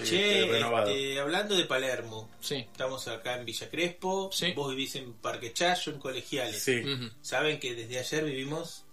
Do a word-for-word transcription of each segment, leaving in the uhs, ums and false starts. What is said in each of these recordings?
Sí, Che, renovado. este, hablando de Palermo, Sí. estamos acá en Villa Crespo, Sí. vos vivís en Parque Chayo, en Colegiales. Sí. Ujú. Saben que desde ayer vivimos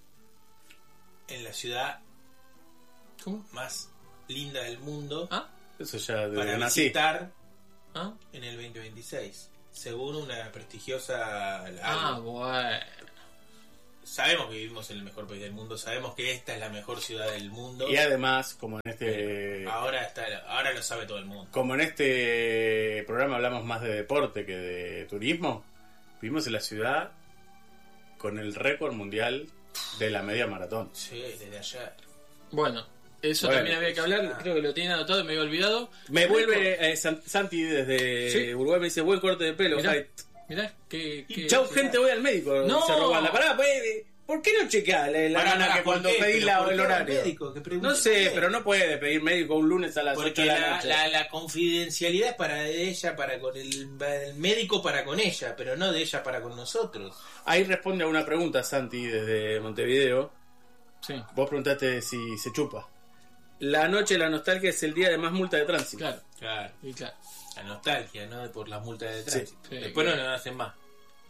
en la ciudad ¿Cómo? más linda del mundo ¿Ah? Eso ya desde para que nací. visitar ¿Ah? en el veinte veintiséis, según una prestigiosa... Ah, bueno. Sabemos que vivimos en el mejor país del mundo, sabemos que esta es la mejor ciudad del mundo. Y además, como en este Ahora está, ahora lo sabe todo el mundo. como en este programa hablamos más de deporte que de turismo, vivimos en la ciudad con el récord mundial de la media maratón. Sí, desde ayer. Bueno, eso Bueno. también había que hablar. Creo que lo tienen anotado y me había olvidado. Me vuelve eh, San- Santi desde Sí. Uruguay, me dice buen corte de pelo. Mirá. Jai. Mirá, que. Y chau, gente, voy al médico. No. Se roban la parada. pues, ¿Por qué no chequeás la, la Pará, nana pará, que ¿por cuando qué? pedís ¿Pero la- por el qué horario? al médico? Que pregunte No sé, por qué. pero no puede pedir médico un lunes a las ocho Porque de la la, noche. la, la confidencialidad es para ella, para con el, el médico para con ella, pero no de ella para con nosotros. Ahí responde a una pregunta, Santi, desde Montevideo. Sí, Vos preguntaste si se chupa. La noche de la nostalgia es el día de más multa de tránsito. claro. Claro, Y claro. la nostalgia, ¿no? Por las multas de Sí. tránsito. Sí, Después claro. no, no hacen más.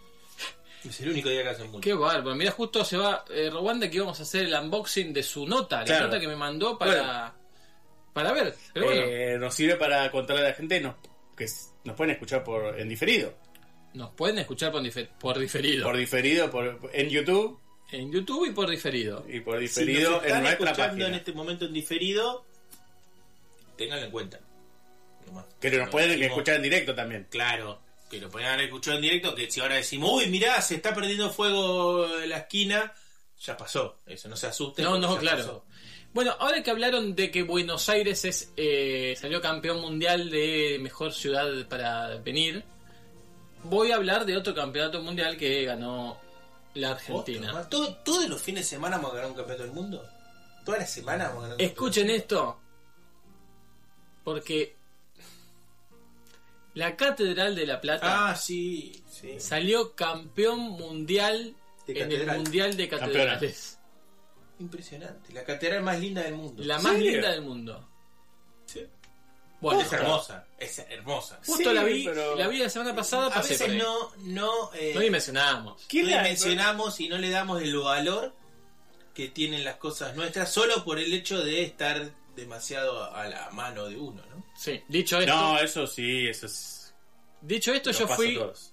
Es el único día que hacen multas. Qué bárbaro. Mira, justo se va eh, Rwanda que íbamos a hacer el unboxing de su nota. Claro. La nota que me mandó para. Para ver. Pero bueno, Eh, nos sirve para contarle a la gente no, que s- nos pueden escuchar por en diferido. nos pueden escuchar por, difer- por diferido. Por diferido por, en YouTube En YouTube y por diferido. y por Si diferido nos en están nuestra escuchando página. en este momento en diferido, ténganlo en cuenta. Nomás. Que nos Lo pueden decimos- escuchar en directo también. Claro, que lo podían haber escuchado en directo, que si ahora decimos, uy, mirá, se está perdiendo fuego en la esquina, ya pasó. Eso, no se asusten. No, porque no, ya claro. pasó. Bueno, ahora que hablaron de que Buenos Aires es eh, salió campeón mundial de mejor ciudad para venir, voy a hablar de otro campeonato mundial que ganó la Argentina. Otro, ¿todo- ¿Todos los fines de semana vamos a ganar un campeonato del mundo? ¿Todas las semanas vamos a ganar un Escuchen campeonato del mundo? esto, porque la Catedral de La Plata Ah, sí, sí. salió campeón mundial De en el catedral. Mundial de Catedrales. Impresionante. La catedral más linda del mundo. La ¿En más serio? linda del mundo. Sí. Bueno, Es hermosa, es hermosa. justo Sí, la vi, pero- la vi la semana pasada, A pasé por veces ahí. no, no, eh, No dimensionamos. ¿Quién no la- dimensionamos y no le damos el valor que tienen las cosas nuestras solo por el hecho de estar demasiado a la mano de uno, ¿no? Sí, dicho esto, No, eso sí, eso es. dicho esto nos yo pasa fui a todos.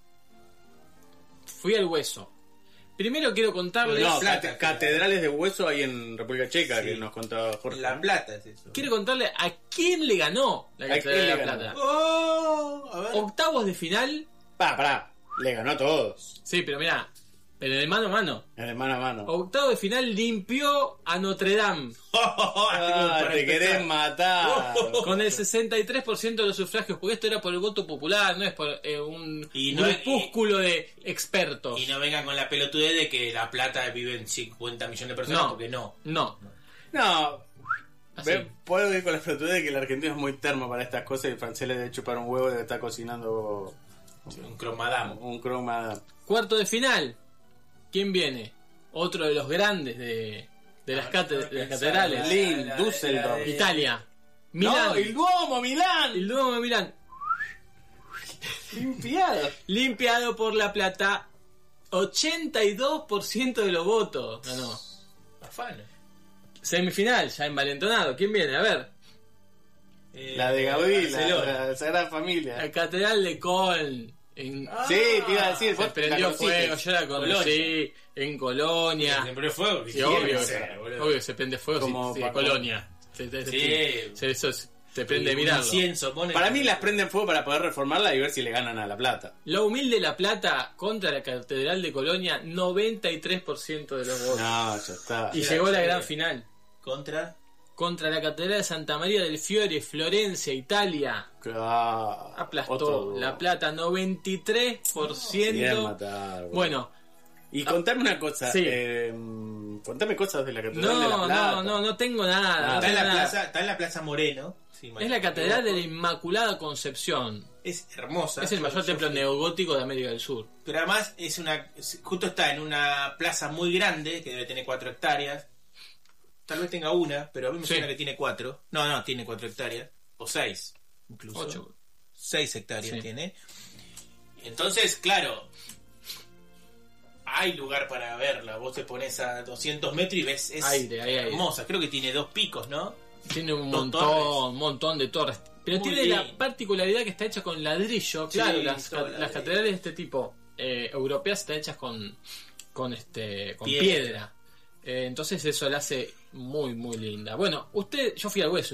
fui al hueso. Primero quiero contarles, No, Plata, cate- que- catedrales de hueso hay en República Checa, Sí. que nos contaba Jorge. En La ¿no? Plata es eso. quiero contarles a quién le ganó la ¿A Catedral quién de le La ganó? Plata. Oh, a ver. Octavos de final, Pa, pará, le ganó a todos. sí, pero mirá, pero en el mano a mano. En el mano a mano. Octavo de final limpió a Notre Dame Ah, Para te empezar. querés matar. con el sesenta y tres por ciento de los sufragios, porque esto era por el voto popular, no es por eh, un Y no- grupúsculo de expertos. Y no vengan con la pelotudez de que La Plata viven cincuenta millones de personas, No. porque no. No, No, así. ve, puedo ir con la pelotudez de que el argentino es muy termo para estas cosas y el francés le debe chupar un huevo y debe estar cocinando Un cromadam. un croma. Cuarto de final, ¿quién viene? Otro de los grandes de, de las, cate- de las catedrales. Berlín, Düsseldorf. Italia. Milán. No, el Duomo, Milán. El Duomo de Milán. Limpiado. Limpiado por La Plata. ochenta y dos por ciento de los votos ganó. Afano. Semifinal, ya envalentonado. ¿Quién viene? A ver. Eh, La de Gaudí, la, Barcelona. la Sagrada Familia. La Catedral de Coln. En, Ah, Sí, te iba a decir. se la prendió conociste. fuego, yo la conocí. Colonia. En Colonia. Siempre fuego. Sí, obvio, obvio que se prende fuego Como si, si pa- de Colonia. Se, se- Sí. se- se- eso se- te prende mirarlo. Incienso, pone- Para mí las prenden fuego para poder reformarla y ver si le ganan a La Plata. La humilde La Plata contra la Catedral de Colonia, noventa y tres por ciento de los votos. No, ya está. y sí, llegó la sí. gran final. Contra. Contra la Catedral de Santa María del Fiore, Florencia, Italia. Ah, Aplastó otro- La Plata, noventa y tres por Bien ciento. matar, boludo. Bueno, Y contame una cosa. Sí. eh, contame cosas de la Catedral no, de La Plata. no, no, no tengo nada. Ah, no Está en, tengo la nada. plaza, está en la Plaza Moreno. Sí, Es la Catedral de la Inmaculada Concepción. Es hermosa. Es el mayor Yo templo fui. neogótico de América del Sur. Pero además es una es- justo está en una plaza muy grande que debe tener cuatro hectáreas. Tal vez tenga una, pero a mí me Sí. suena que tiene cuatro. No, no, tiene cuatro hectáreas. O seis. incluso. Ocho. seis hectáreas Sí. tiene. Entonces, claro, hay lugar para verla. Vos te pones a doscientos metros y ves, es Aire, hay aire. hermosa. Creo que tiene dos picos, ¿no? Tiene un Dos montón, torres. un montón de torres. Pero Muy tiene lindo. la particularidad que está hecha con ladrillo. Sí, Claro, las, todo ca- las ladrillo. catedrales de este tipo eh, europeas están hechas con, con, este, con Piedra. piedra. Eh, entonces eso la hace muy, muy linda. Bueno, usted, yo fui al Hueso